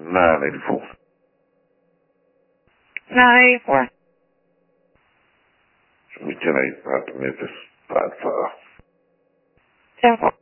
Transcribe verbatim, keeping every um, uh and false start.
nine eighty-four. nine eighty-four. We ten eight out to Memphis, five five. ten four.